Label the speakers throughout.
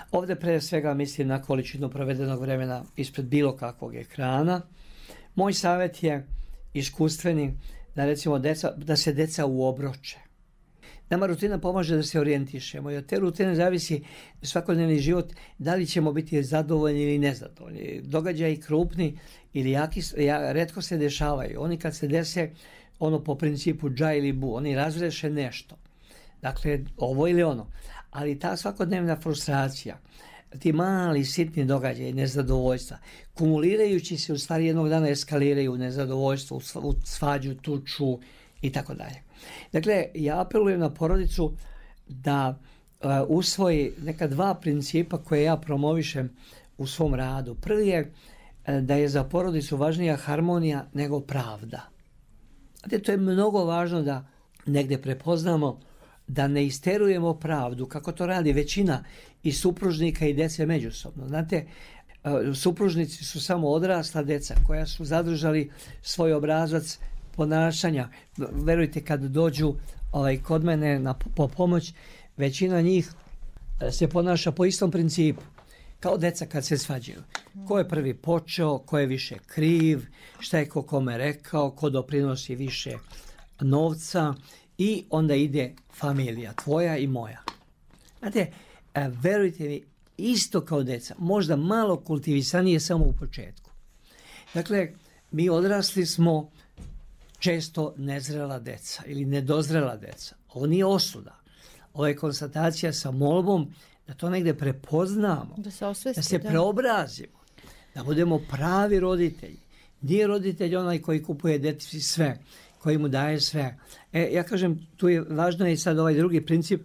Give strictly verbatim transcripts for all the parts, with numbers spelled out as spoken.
Speaker 1: Ovdje pre svega mislim na količinu provedenog vremena ispred bilo kakvog ekrana. Moj savjet je iskustveni da recimo deca, da se deca uobroče. Nama rutina pomaže da se orijentišemo i od te rutine zavisi svakodnevni život, da li ćemo biti zadovoljni ili nezadovoljni. Događaji krupni ili jaki, ja, retko se dešavaju. Oni kad se dese, ono po principu dža ili bu, oni razreše nešto. Dakle, ovo ili ono. Ali ta svakodnevna frustracija, ti mali sitni događaji nezadovoljstva, kumulirajući se u stvari jednog dana eskaliraju u nezadovoljstvo, u svađu, tuču i tako dalje. Dakle, ja apelujem na porodicu da uh, usvoji neka dva principa koje ja promovišem u svom radu. Prvi je uh, da je za porodicu važnija harmonija nego pravda. Znate, to je mnogo važno da negde prepoznamo, da ne isterujemo pravdu, kako to radi većina i supružnika i dece međusobno. Znate, supružnici su samo odrasla deca koja su zadržali svoj obrazac ponašanja. Verujte, kad dođu ovaj, kod mene na, po pomoć, većina njih se ponaša po istom principu. Kao deca kad se svađaju. Ko je prvi počeo, ko je više kriv, šta je ko kome rekao, ko doprinosi više novca, i onda ide familija, tvoja i moja. Znate, verujte mi, isto kao deca, možda malo kultivisanije samo u početku. Dakle, mi odrasli smo često nezrela deca ili nedozrela deca. Ovo nije osuda. Ovo je konstatacija sa molbom da to negde prepoznamo,
Speaker 2: da se osvesti,
Speaker 1: da se
Speaker 2: da.
Speaker 1: preobrazimo, da budemo pravi roditelji. Nije roditelj onaj koji kupuje deci sve, koji mu daje sve. E, ja kažem, tu je važno i sad ovaj drugi princip,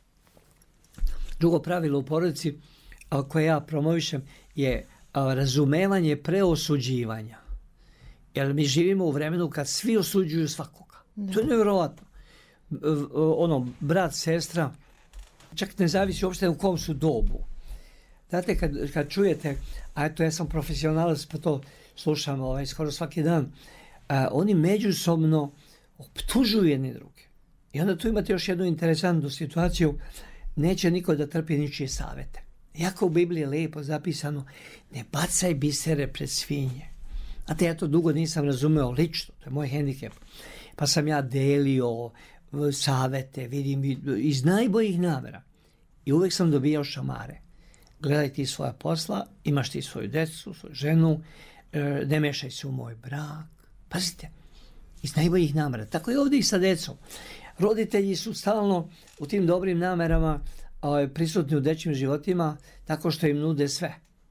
Speaker 1: drugo pravilo u porodici a, koje ja promovišem je a, razumevanje preosuđivanja. Jer mi živimo u vremenu kad svi osuđuju svakoga. Da. To je nevjerovatno. Ono, brat, sestra, čak ne zavisi uopšte u kom su dobu. Znate, kad, kad čujete, a eto ja sam profesionalac pa to slušam ovaj, skoro svaki dan, a, oni međusobno optužuju jedni druge. I onda tu imate još jednu interesantnu situaciju, neće niko da trpi ničije savete. Jako u Bibliji je lijepo zapisano, ne bacaj bisere pred svinje. Znate, ja to dugo nisam razumeo lično, to je moj hendikep. Pa sam ja delio savete, vidim, iz najboljih namera. I uvek sam dobijao šamare. Gledaj ti svoja posla, imaš ti svoju decu, svoju ženu, ne mešaj se u moj brak. Pazite, iz najboljih namera. Tako i ovdje i sa decom. Roditelji su stalno u tim dobrim namerama prisutni u dečjim životima tako što im nude sve.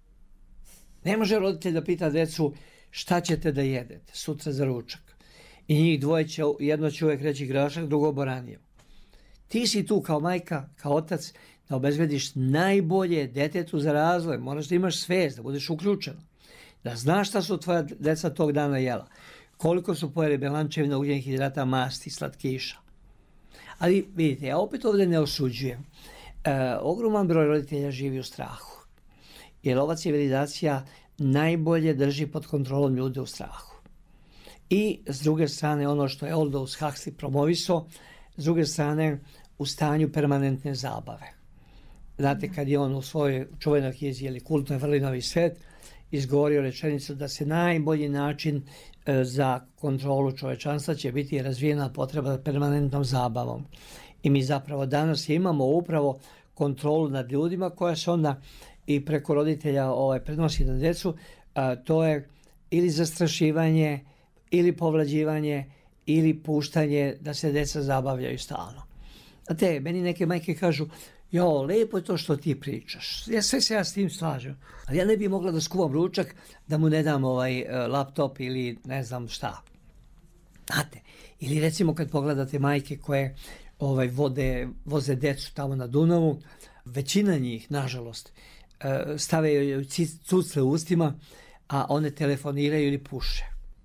Speaker 1: Ne može roditelj da pita decu šta ćete da jedete sutra za ručak. I njih dvoje će, jedno će uvijek reći grašak, drugo boranije. Ti si tu kao majka, kao otac, da obezbediš najbolje detetu za razvoj. Moraš da imaš svest, da budeš uključen. Da znaš šta su tvoja deca tog dana jela. Koliko su pojeli belančevina, ugljenih hidrata, masti, slatkiša. Ali vidite, ja opet ovdje ne osuđujem. E, ogroman broj roditelja živi u strahu. Jer ova civilizacija najbolje drži pod kontrolom ljude u strahu. I s druge strane, ono što je Aldous Huxley promovisao, s druge strane, u stanju permanentne zabave. Znate, kad je on u svojoj čuvenoj knjizi ili Kultnoj vrlinovi svet izgovorio rečenicu da se najbolji način e, za kontrolu čovečanstva će biti razvijena potreba za permanentnom zabavom. I mi zapravo danas imamo upravo kontrolu nad ljudima koja se onda i preko roditelja ovaj, prenosi na djecu. A, to je ili zastrašivanje, ili povlađivanje, ili puštanje da se djeca zabavljaju stalno. A te, meni neke majke kažu, jo, lepo je to što ti pričaš. Ja sve se ja s tim slažem. Ali ja ne bi mogla da skuvam ručak da mu ne dam ovaj laptop ili ne znam šta. Znate, ili recimo kad pogledate majke koje ovaj, vode, voze decu tamo na Dunavu, većina njih, nažalost, stave joj cucle u ustima, a one telefoniraju ili puše.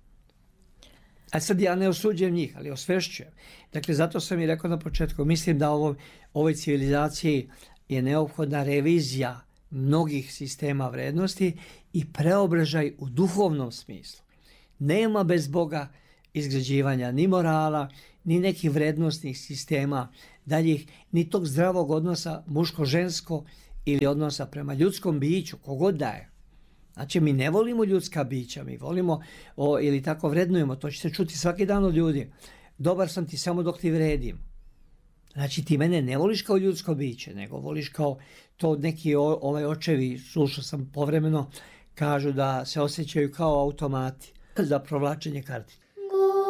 Speaker 1: A sad ja ne osuđujem njih, ali osvešćujem. Dakle, zato sam i rekao na početku, mislim da ovo, ovoj civilizaciji je neophodna revizija mnogih sistema vrednosti i preobražaj u duhovnom smislu. Nema bez Boga izgrađivanja ni morala, ni nekih vrednostnih sistema, daljih, ni tog zdravog odnosa muško-žensko ili odnosa prema ljudskom biću, kogod da je. Znači, mi ne volimo ljudska bića, mi volimo o, ili tako vrednujemo, to ćete čuti svaki dan od ljudi. Dobar sam ti samo dok ti vredim. Znači, ti mene ne voliš kao ljudsko biće, nego voliš kao to neki o, ovaj očevi, slušao sam povremeno, kažu da se osjećaju kao automati za provlačenje karti.